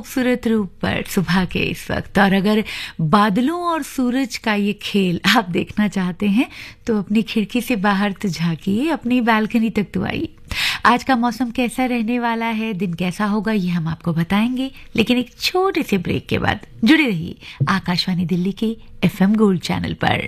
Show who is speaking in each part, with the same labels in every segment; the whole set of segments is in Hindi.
Speaker 1: खूबसूरत रूप पर सुबह के इस वक्त। और अगर बादलों और सूरज का ये खेल आप देखना चाहते हैं तो अपनी खिड़की से बाहर तो झांकिए, अपनी बालकनी तक तो आइए। आज का मौसम कैसा रहने वाला है, दिन कैसा होगा, ये हम आपको बताएंगे, लेकिन एक छोटे से ब्रेक के बाद जुड़े रहिए आकाशवाणी दिल्ली के FM गोल्ड चैनल पर।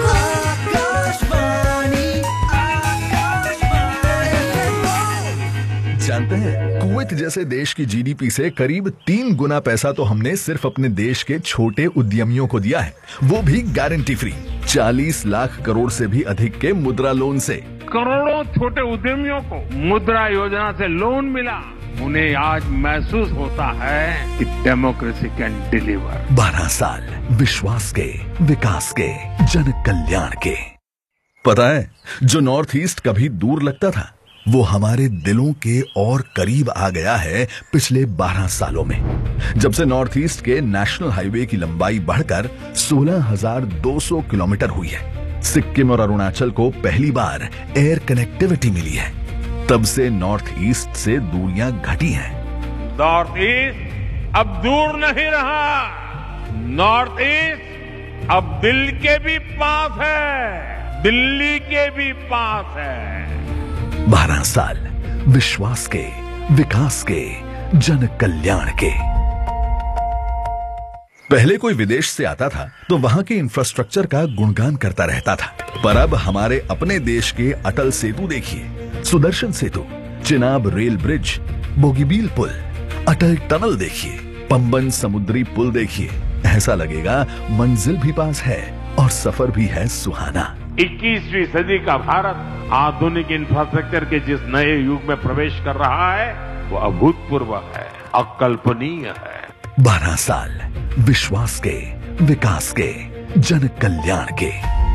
Speaker 2: जानते हैं, कुवैत जैसे देश की GDP से करीब 3 गुना पैसा तो हमने सिर्फ अपने देश के छोटे उद्यमियों को दिया है, वो भी गारंटी फ्री। 40 लाख करोड़ से भी अधिक के मुद्रा लोन से।
Speaker 3: करोड़ों छोटे उद्यमियों को मुद्रा योजना से लोन मिला। उन्हें आज महसूस होता है कि डेमोक्रेसी कैन डिलीवर।
Speaker 2: 12 साल विश्वास के, विकास के, जन कल्याण के। पता है, जो नॉर्थ ईस्ट कभी दूर लगता था वो हमारे दिलों के और करीब आ गया है पिछले 12 सालों में। जब से नॉर्थ ईस्ट के नेशनल हाईवे की लंबाई बढ़कर 16,200 किलोमीटर हुई है, सिक्किम और अरुणाचल को पहली बार एयर कनेक्टिविटी मिली है, तब से नॉर्थ ईस्ट से दूरियां घटी हैं।
Speaker 3: नॉर्थ ईस्ट अब दूर नहीं रहा। नॉर्थ ईस्ट अब दिल के भी पास है, दिल्ली के भी पास है।
Speaker 2: 12 साल विश्वास के, विकास के, जन कल्याण के। पहले कोई विदेश से आता था तो वहां के इंफ्रास्ट्रक्चर का गुणगान करता रहता था, पर अब हमारे अपने देश के अटल सेतु देखिए, सुदर्शन सेतु, चिनाब रेल ब्रिज, बोगीबील पुल, अटल टनल देखिए, पंबन समुद्री पुल देखिए। ऐसा लगेगा मंजिल भी पास है और सफर भी है सुहाना।
Speaker 3: 21वीं सदी का भारत आधुनिक इंफ्रास्ट्रक्चर के जिस नए युग में प्रवेश कर रहा है वो अभूतपूर्व है, अकल्पनीय है।
Speaker 2: 12 साल विश्वास के, विकास के, जन कल्याण के।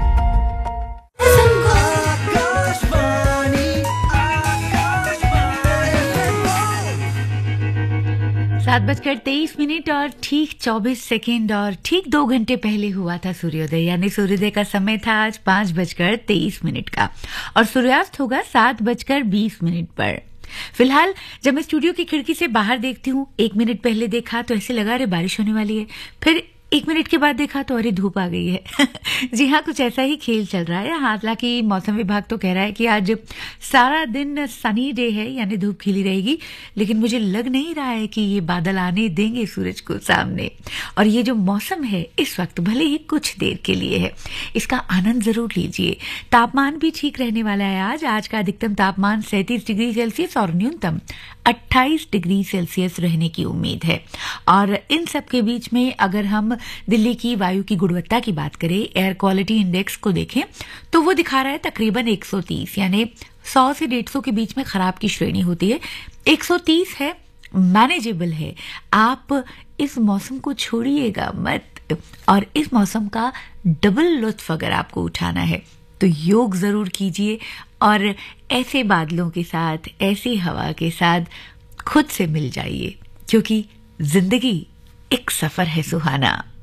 Speaker 1: 7:23 और ठीक 24 सेकेंड और ठीक 2 घंटे पहले हुआ था सूर्योदय, यानी सूर्योदय का समय था आज 5:23 का और सूर्यास्त होगा 7:20 पर। फिलहाल जब मैं स्टूडियो की खिड़की से बाहर देखती हूँ, 1 मिनट पहले देखा तो ऐसे लगा अरे बारिश होने वाली है, फिर 1 मिनट के बाद देखा तो अरे धूप आ गई है। जी हाँ, कुछ ऐसा ही खेल चल रहा है। हालांकि मौसम विभाग तो कह रहा है कि आज सारा दिन सनी डे है, यानी धूप खिली रहेगी, लेकिन मुझे लग नहीं रहा है कि ये बादल आने देंगे सूरज को सामने। और ये जो मौसम है इस वक्त भले ही कुछ देर के लिए है, इसका आनंद जरूर लीजिए। तापमान भी ठीक रहने वाला है। आज का अधिकतम तापमान 37 डिग्री सेल्सियस और न्यूनतम 28 डिग्री सेल्सियस रहने की उम्मीद है। और इन सब के बीच में अगर हम दिल्ली की वायु की गुणवत्ता की बात करें, एयर क्वालिटी इंडेक्स को देखें तो वो दिखा रहा है तकरीबन 130, यानी 100 से 150 के बीच में खराब की श्रेणी होती है। 130 है, मैनेजेबल है। आप इस मौसम को छोड़िएगा मत, और इस मौसम का डबल लुत्फ अगर आपको उठाना है तो योग जरूर कीजिए और ऐसे बादलों के साथ, ऐसी हवा के साथ खुद से मिल जाइए, क्योंकि जिंदगी एक सफर है सुहाना।